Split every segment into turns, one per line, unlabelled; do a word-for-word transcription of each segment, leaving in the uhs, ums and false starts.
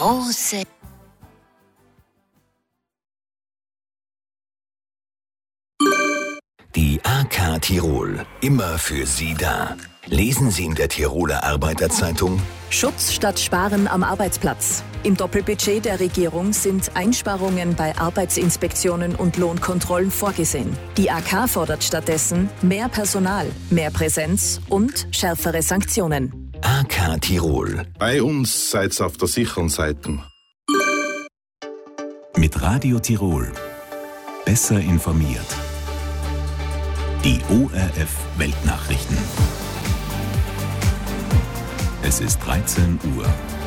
große
Die A K Tirol, immer für Sie da. Lesen Sie in der Tiroler Arbeiterzeitung:
Schutz statt Sparen am Arbeitsplatz. Im Doppelbudget der Regierung sind Einsparungen bei Arbeitsinspektionen und Lohnkontrollen vorgesehen. Die A K fordert stattdessen mehr Personal, mehr Präsenz und schärfere Sanktionen.
A K Tirol.
Bei uns seid's auf der sicheren Seite.
Mit Radio Tirol. Besser informiert. Die O R F Weltnachrichten. Es ist dreizehn Uhr.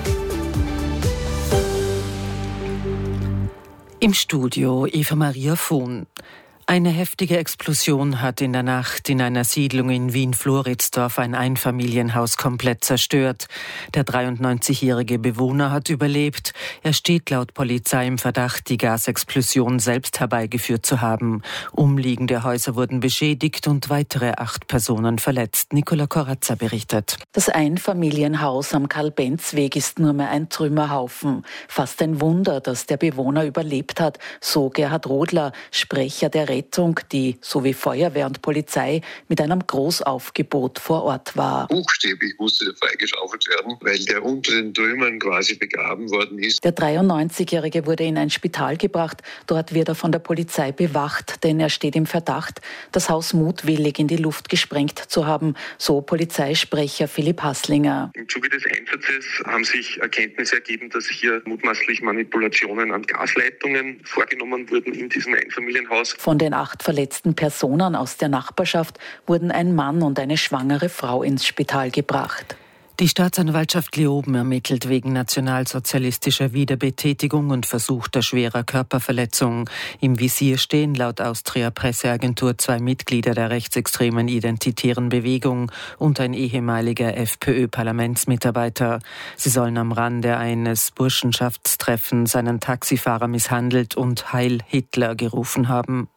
Im Studio Eva Maria Vohn. Eine heftige Explosion hat in der Nacht in einer Siedlung in Wien-Floridsdorf ein Einfamilienhaus komplett zerstört. Der dreiundneunzigjährige Bewohner hat überlebt. Er steht laut Polizei im Verdacht, die Gasexplosion selbst herbeigeführt zu haben. Umliegende Häuser wurden beschädigt und weitere acht Personen verletzt. Nicola Corazza berichtet.
Das Einfamilienhaus am Karl-Benz-Weg ist nur mehr ein Trümmerhaufen. Fast ein Wunder, dass der Bewohner überlebt hat, so Gerhard Rodler, Sprecher der Rettung, die, so wie Feuerwehr und Polizei, mit einem Großaufgebot vor Ort war.
Buchstäblich musste freigeschaufelt werden, weil der unter den Trümmern quasi begraben worden ist.
Der dreiundneunzigjährige wurde in ein Spital gebracht. Dort wird er von der Polizei bewacht, denn er steht im Verdacht, das Haus mutwillig in die Luft gesprengt zu haben, so Polizeisprecher Philipp Hasslinger.
Im Zuge des Einsatzes haben sich Erkenntnisse ergeben, dass hier mutmaßlich Manipulationen an Gasleitungen vorgenommen wurden in diesem Einfamilienhaus.
Von den acht verletzten Personen aus der Nachbarschaft wurden ein Mann und eine schwangere Frau ins Spital gebracht.
Die Staatsanwaltschaft Leoben ermittelt wegen nationalsozialistischer Wiederbetätigung und versuchter schwerer Körperverletzung. Im Visier stehen laut Austria-Presseagentur zwei Mitglieder der rechtsextremen Identitären Bewegung und ein ehemaliger FPÖ-Parlamentsmitarbeiter. Sie sollen am Rande eines Burschenschaftstreffens einen Taxifahrer misshandelt und Heil Hitler gerufen haben.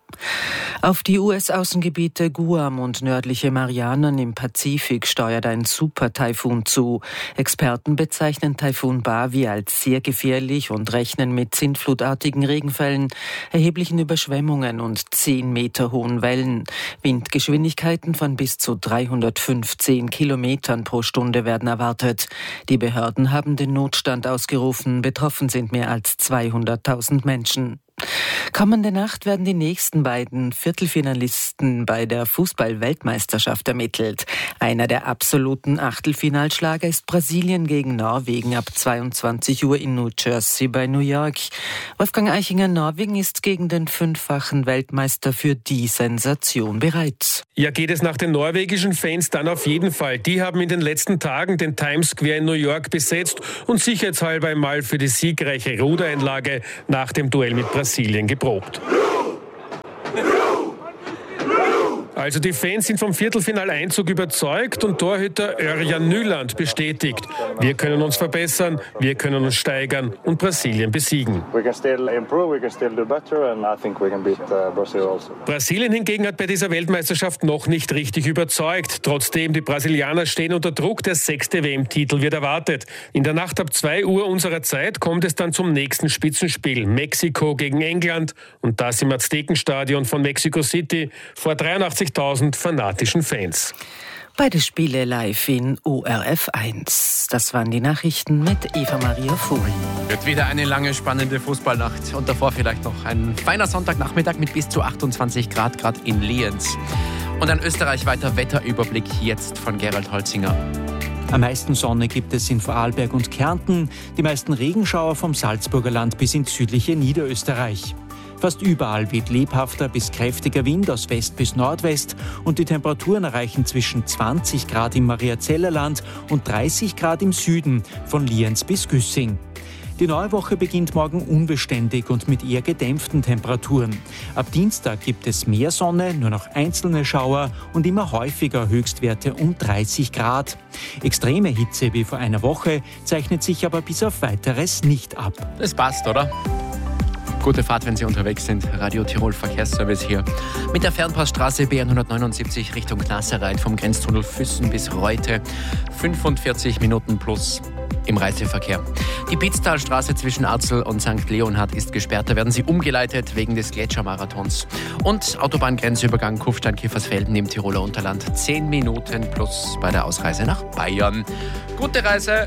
Auf die U S-Außengebiete Guam und nördliche Marianen im Pazifik steuert ein Super-Taifun zu. Experten bezeichnen Taifun Bavi als sehr gefährlich und rechnen mit sintflutartigen Regenfällen, erheblichen Überschwemmungen und zehn Meter hohen Wellen. Windgeschwindigkeiten von bis zu dreihundertfünfzehn Kilometern pro Stunde werden erwartet. Die Behörden haben den Notstand ausgerufen. Betroffen sind mehr als zweihunderttausend Menschen. Kommende Nacht werden die nächsten beiden Viertelfinalisten bei der Fußball-Weltmeisterschaft ermittelt. Einer der absoluten Achtelfinalschlager ist Brasilien gegen Norwegen ab zweiundzwanzig Uhr in New Jersey bei New York. Wolfgang Eichinger, Norwegen ist gegen den fünffachen Weltmeister für die Sensation bereit.
Ja, geht es nach den norwegischen Fans dann auf jeden Fall. Die haben in den letzten Tagen den Times Square in New York besetzt und sicherheitshalber einmal für die siegreiche Rudereinlage nach dem Duell mit Brasilien geprobt. Also die Fans sind vom Viertelfinaleinzug überzeugt und Torhüter Örjan Nyland bestätigt: Wir können uns verbessern, wir können uns steigern und Brasilien besiegen. Brasilien hingegen hat bei dieser Weltmeisterschaft noch nicht richtig überzeugt. Trotzdem, die Brasilianer stehen unter Druck, der sechste W M-Titel wird erwartet. In der Nacht ab zwei Uhr unserer Zeit kommt es dann zum nächsten Spitzenspiel. Mexiko gegen England und das im Aztekenstadion von Mexico City vor dreiundachtzigtausend fanatischen Fans.
Beide Spiele live in O R F eins. Das waren die Nachrichten mit Eva Maria Vohn.
Wird wieder eine lange, spannende Fußballnacht und davor vielleicht noch ein feiner Sonntagnachmittag mit bis zu achtundzwanzig Grad, gerade in Lienz. Und ein österreichweiter Wetterüberblick jetzt von Gerald Holzinger.
Am meisten Sonne gibt es in Vorarlberg und Kärnten, die meisten Regenschauer vom Salzburger Land bis ins südliche Niederösterreich. Fast überall weht lebhafter bis kräftiger Wind aus West bis Nordwest und die Temperaturen erreichen zwischen zwanzig Grad im Mariazellerland und dreißig Grad im Süden von Lienz bis Güssing. Die neue Woche beginnt morgen unbeständig und mit eher gedämpften Temperaturen. Ab Dienstag gibt es mehr Sonne, nur noch einzelne Schauer und immer häufiger Höchstwerte um dreißig Grad. Extreme Hitze wie vor einer Woche zeichnet sich aber bis auf Weiteres nicht ab.
Das passt, oder? Gute Fahrt, wenn Sie unterwegs sind. Radio Tirol Verkehrsservice hier. Mit der Fernpassstraße B hundertneunundsiebzig Richtung Nasserreit vom Grenztunnel Füssen bis Reute. fünfundvierzig Minuten plus. im Reiseverkehr. Die Pitztalstraße zwischen Arzl und Sankt Leonhard ist gesperrt. Da werden sie umgeleitet wegen des Gletschermarathons. Und Autobahngrenzübergang Kufstein-Kiefersfelden im Tiroler Unterland. Zehn Minuten plus bei der Ausreise nach Bayern. Gute Reise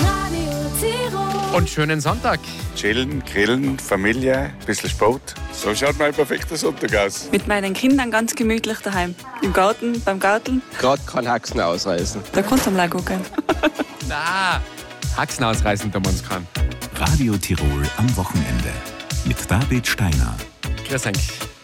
und schönen Sonntag.
Chillen, grillen, Familie, ein bisschen Sport. So schaut mein perfekter Sonntag aus.
Mit meinen Kindern ganz gemütlich daheim. Im Garten, beim Garteln.
Gerade kein Haxen ausreißen.
Da kannst du am Lago gehen.
Na, Haxen ausreißen, da man es kann.
Radio Tirol am Wochenende mit David Steiner.
Grüß euch.